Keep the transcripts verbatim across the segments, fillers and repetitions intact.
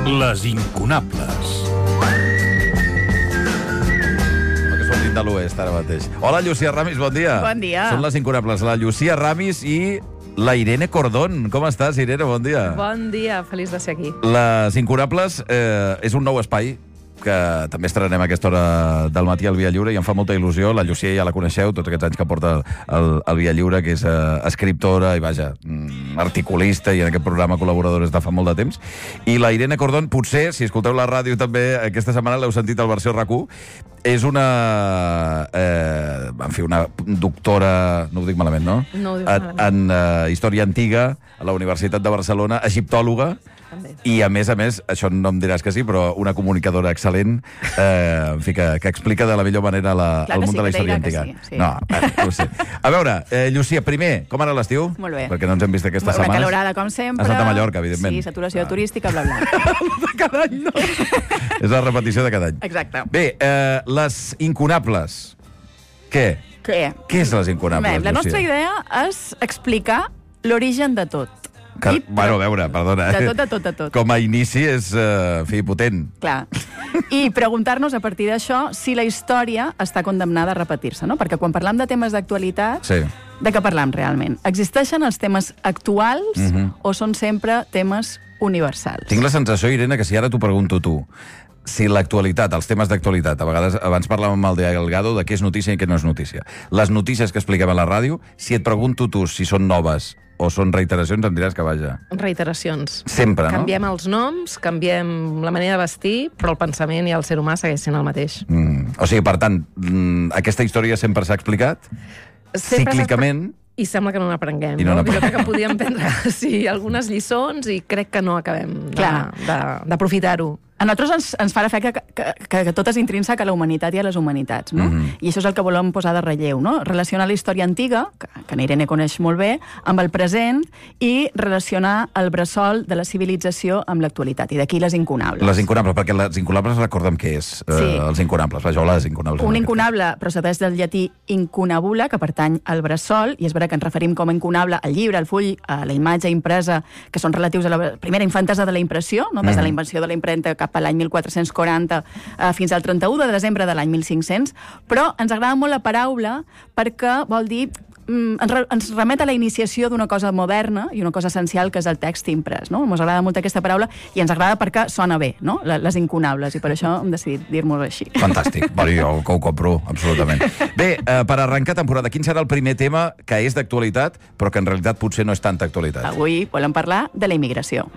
Les incunables. Que sortim de l'oest ara mateix. Hola, Llucia Ramis, bon dia. Bon dia. Són les incunables, la Llucia Ramis i la Irene Cordón. Com estàs, Irene? Bon dia. Bon dia, feliç de ser aquí. Les incunables eh, és un nou espai que també estrenem a aquesta hora del matí al Via Lliure i em fa molta il·lusió. La Llucia ja la coneixeu, tots aquests anys que porta el, el Via Lliure, que és eh, escriptora i, vaja, mm, articulista, i en aquest programa col·laboradora des de fa molt de temps. I la Irene Cordón, potser, si escolteu la ràdio també, aquesta setmana l'heu sentit al versió RAC u, és una... Eh, en fi, una doctora... No ho dic malament, no? No ho dius en, malament. en uh, Història Antiga, a la Universitat de Barcelona, egiptòloga, També. i, a més a més, això no em diràs que sí, però una comunicadora excel·lent, eh, en fi, que, que explica de la millor manera la, Clar el que món sí, de la que història dirà que antiga. sí, sí. No, eh, no ho sé. A veure, eh, Llucia, primer, com ara l'estiu? Molt bé. Perquè no ens hem vist aquestes Una setmanes. calorada, com sempre. Has estat a Mallorca, evidentment. Sí, saturació Ah. turística, bla, bla. De cada any, no. És la repetició de cada any. Exacte. Bé, eh, les incunables. Què? Què? Què és les incunables, Bé, la Llucia? nostra idea és explicar l'origen de tot. Que, I- bueno, a veure, perdona. De eh? tot, de tot, de tot. Com a inici és, eh, en fi, potent. Clar. I preguntar-nos a partir d'això si la història està condemnada a repetir-se, no? Perquè quan parlam de temes d'actualitat, Sí. de què parlam realment? Existeixen els temes actuals Mhm. o són sempre temes universals? Tinc la sensació, Irene, que si ara t'ho pregunto a tu, si l'actualitat, els temes d'actualitat, a vegades abans parlàvem amb el de Delgado de què és notícia i què no és notícia. Les notícies que expliquem a la ràdio, si et pregunto tu si són noves o són reiteracions, em diràs que vaja. Reiteracions. Sempre, no? Canviem els noms, canviem la manera de vestir, però el pensament i el ser humà segueix sent el mateix. Mm. O sigui, per tant, mm, aquesta història sempre s'ha explicat, Sempre cíclicament, I sembla que no n'aprenguem. I no no? n'aprenguem. Jo crec que podíem prendre sí, algunes lliçons i crec que no acabem de- Clar. de- d'aprofitar-ho. A nosaltres ens, ens fa l'efecte que, que, que, que tot és intrínsec a la humanitat i a les humanitats, no? Mhm. I això és el que volem posar de relleu, no? Relacionar la història antiga, que, que en Irene coneix molt bé, amb el present i relacionar el bressol de la civilització amb l'actualitat. I d'aquí les incunables. les incunables, perquè les incunables recordem què és, eh, Sí. els incunables. Vaja, hola, les incunables. Un incunable procedeix del llatí incunabula, que pertany al bressol, i és vera que ens referim com a incunable al llibre, al full, a la imatge impresa, que són relatius a la primera infantesa de la impressió, no? Des de la invenció de la impremta cap a l'any mil quatre-cents quaranta eh, fins al trenta-u de desembre de l'any mil cinc-cents, però ens agrada molt la paraula perquè vol dir mm, ens, re, ens remet a la iniciació d'una cosa moderna i una cosa essencial, que és el text imprès, no? Ens agrada molt aquesta paraula i ens agrada perquè sona bé, no? Les incunables, i per això hem decidit dir-nos així. Fantàstic. Bueno, jo que ho compro, absolutament. Bé, eh, per arrencar temporada, quin serà el primer tema que és d'actualitat, però que en realitat potser no és tanta actualitat? Avui volem parlar de la immigració.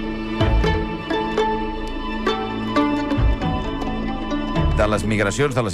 De les migracions, de les